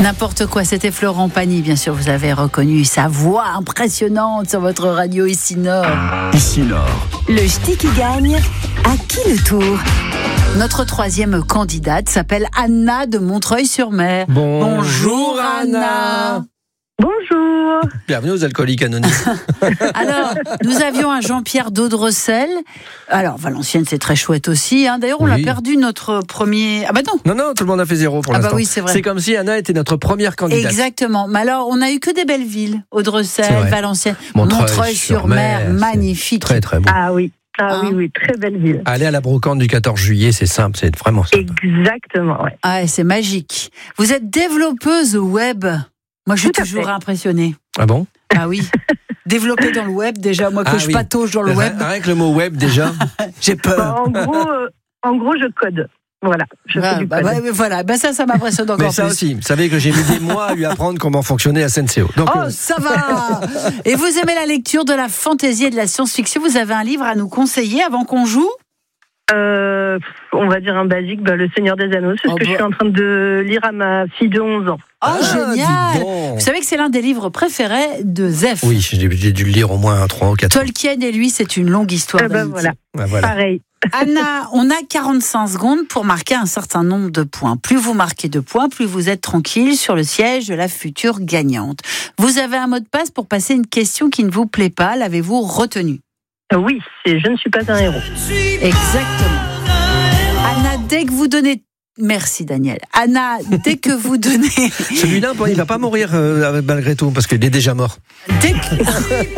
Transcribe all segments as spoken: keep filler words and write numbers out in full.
N'importe quoi, c'était Florent Pagny, bien sûr, vous avez reconnu sa voix impressionnante sur votre radio Ici Nord. Ici Nord. Le ch'ti qui gagne, à qui le tour ? Notre troisième candidate s'appelle Anna de Montreuil-sur-Mer. Bonjour Anna. Bonjour. Bienvenue aux Alcooliques Anonymes. Alors, nous avions un Jean-Pierre d'Audrecel. Alors, Valenciennes, c'est très chouette aussi. Hein. D'ailleurs, on Oui. l'a perdu, notre premier... Ah bah non. Non, non, tout le monde a fait zéro pour Ah bah l'instant. oui, c'est vrai. C'est comme si Anna était notre première candidate. Exactement. Mais alors, on n'a eu que des belles villes. C'est Audrecel, vrai. Valenciennes, Montreuil-sur-Mer, Montreuil-sur-Mer, c'est magnifique. Très, très beau. Ah oui, ah Hein oui, oui, très belle ville. Aller à la brocante du quatorze juillet, c'est simple, c'est vraiment simple. Exactement, ouais. Ah, c'est magique. Vous êtes développeuse web. Moi, je suis Tout à toujours fait. impressionnée. Ah bon? Ah oui. Développer dans le web, déjà, moi que Ah je oui. patauge dans le web, Rien que le mot web, déjà. j'ai Bon, peur. en gros, euh, en gros, je code. Voilà, je Ah, fais du bah, code. bah, voilà, bah, ça, ça m'impressionne encore Mais ça plus. aussi, vous savez que j'ai mis des mois à lui apprendre comment fonctionnait S N C O. Donc, Oh, euh, ça va. Et vous aimez la lecture, de la fantaisie et de la science-fiction. Vous avez un livre à nous conseiller avant qu'on joue? Euh, on va dire un basique, bah, Le Seigneur des Anneaux, c'est Oh, ce que bah. je suis en train de lire à ma fille de onze ans. Oh, ah, génial. dis donc. Vous savez que c'est l'un des livres préférés de Zef. Oui, j'ai j'ai dû le lire au moins trois ou quatre fois. Tolkien et lui, c'est une longue histoire Eh ben d'amitié. voilà, Ah, voilà. pareil. Anna, on a quarante-cinq secondes pour marquer un certain nombre de points. Plus vous marquez de points, plus vous êtes tranquille sur le siège de la future gagnante. Vous avez un mot de passe pour passer une question qui ne vous plaît pas. L'avez-vous retenu? Euh, Oui, c'est Je ne suis pas un héros. Exactement. Anna, dès que vous donnez... Merci Daniel. Anna, dès que vous donnez... Celui-là, bon, il va pas mourir euh, malgré tout, parce qu'il est déjà mort. Dès que...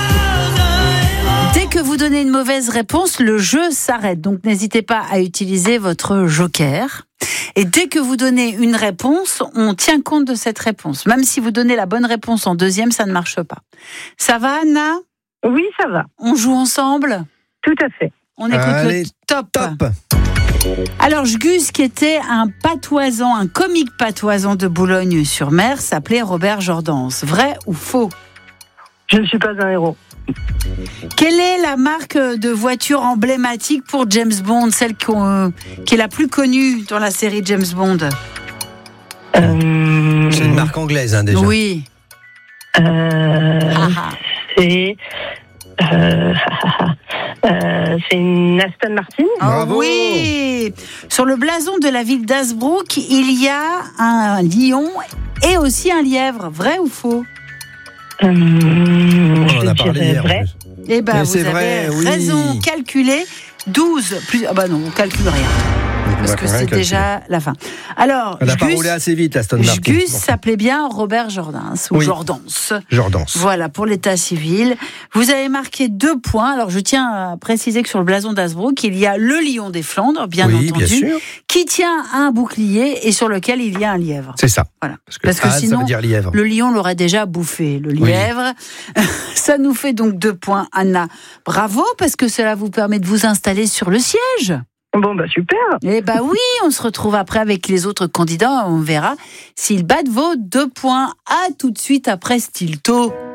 Dès que vous donnez une mauvaise réponse, le jeu s'arrête. Donc n'hésitez pas à utiliser votre joker. Et dès que vous donnez une réponse, on tient compte de cette réponse. Même si vous donnez la bonne réponse en deuxième, ça ne marche pas. Ça va Anna? Oui, ça va, On joue ensemble? tout à fait. On écoute Allez, le top. Top. Alors, Gus, qui était un patoisant, un comique patoisant de Boulogne-sur-Mer, s'appelait Robert Jordance. Vrai ou faux? Je ne suis pas un héros. Quelle est la marque de voiture emblématique pour James Bond, celle qu'on- qui est la plus connue dans la série James Bond? Euh, C'est une marque anglaise, hein, déjà. Oui. euh, Ah, ah. c'est... euh, euh, c'est une Aston Martin. Oh Bravo. oui. Sur le blason de la ville d'Hazebrouck, il y a un lion et aussi un lièvre. Vrai ou faux? Euh, On en je a parlé dirais hier. en vrai. plus. Eh ben, Mais vous c'est avez vrai, oui. raison. Calculez douze plus. Ah bah non, on calcule rien. On Parce va que rien c'est calculer. déjà la fin. Alors, Elle n'a pas Gus- roulé assez vite, Aston Martin. Gus Bon. s'appelait bien Robert Jordance ou Oui. Jordance. Jordance. Voilà, pour l'état civil. Vous avez marqué deux points. Alors, je tiens à préciser que sur le blason d'Hazebrouck, il y a le lion des Flandres, bien oui, entendu, bien sûr. qui tient un bouclier et sur lequel il y a un lièvre. C'est ça. Voilà. Parce que, Parce que Haz, ça sinon, veut dire lièvre. Le lion l'aurait déjà bouffé, le Oui. lièvre. Ça nous fait donc deux points, Anna. Bravo, parce que cela vous permet de vous installer sur le siège. Bon, bah super. Eh ben oui, on se retrouve après avec les autres candidats. On verra s'ils battent vos deux points. À tout de suite après Stilto.